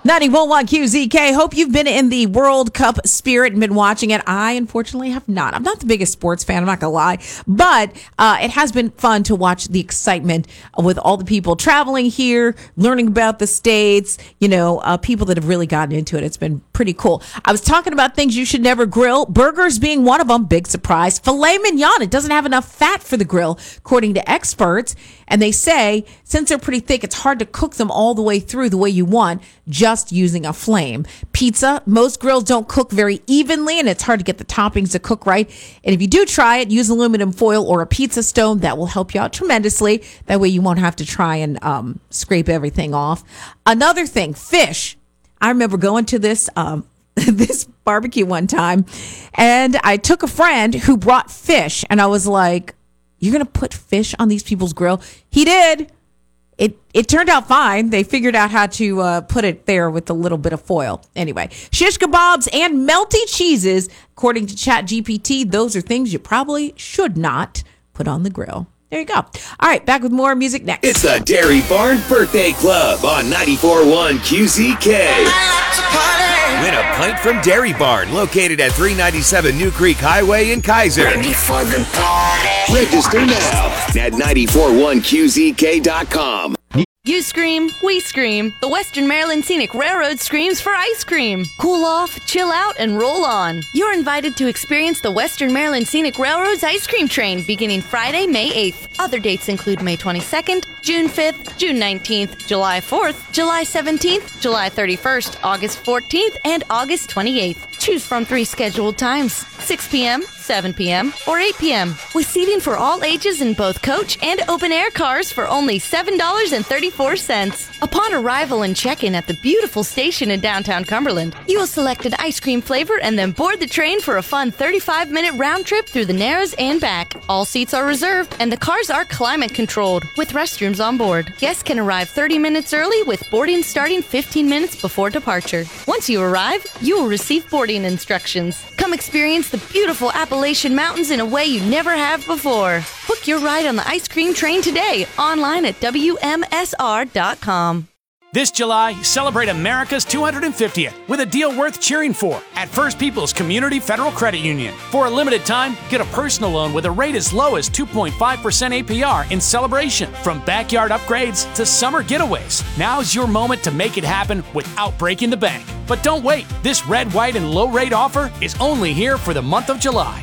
91.1 QZK. Hope you've been in the World Cup spirit and been watching it. I, unfortunately, have not. I'm not the biggest sports fan, I'm not going to lie. But it has been fun to watch the excitement with all the people traveling here, learning about the States, people that have really gotten into it. It's been pretty cool. I was talking about things you should never grill. Burgers being one of them. Big surprise. Filet mignon. It doesn't have enough fat for the grill, according to experts. And they say, since they're pretty thick, it's hard to cook them all the way through the way you want, just using a flame. Pizza, most grills don't cook very evenly, and it's hard to get the toppings to cook right. And if you do try it, use aluminum foil or a pizza stone. That will help you out tremendously. That way you won't have to try and scrape everything off. Another thing, fish. I remember going to this this barbecue one time, and I took a friend who brought fish, and I was like, "You're going to put fish on these people's grill?" He did. It turned out fine. They figured out how to put it there with a little bit of foil. Anyway, shish kebabs and melty cheeses, according to ChatGPT, those are things you probably should not put on the grill. There you go. All right, back with more music next. It's the Dairy Barn Birthday Club on 94.1 QZK. Win a pint from Dairy Barn, located at 397 New Creek Highway in Kaiser. Ready for the party. Register now at 941QZK.com. You scream, we scream. The Western Maryland Scenic Railroad screams for ice cream. Cool off, chill out, and roll on. You're invited to experience the Western Maryland Scenic Railroad's ice cream train beginning Friday, May 8th. Other dates include May 22nd, June 5th, June 19th, July 4th, July 17th, July 31st, August 14th, and August 28th. Choose from 3 scheduled times, 6 p.m., 7 p.m., or 8 p.m. with seating for all ages in both coach and open-air cars for only $7.34. Upon arrival and check-in at the beautiful station in downtown Cumberland, you will select an ice cream flavor and then board the train for a fun 35-minute round trip through the Narrows and back. All seats are reserved, and the cars are climate-controlled with restrooms on board. Guests can arrive 30 minutes early with boarding starting 15 minutes before departure. Once you arrive, you will receive boarding instructions. Come experience the beautiful Appalachian Mountains in a way you never have before. Book your ride on the ice cream train today, online at WMSR.com. This July, celebrate America's 250th with a deal worth cheering for at First People's Community Federal Credit Union. For a limited time, get a personal loan with a rate as low as 2.5% APR in celebration. From backyard upgrades to summer getaways, now's your moment to make it happen without breaking the bank. But don't wait. This red, white, and low rate offer is only here for the month of July.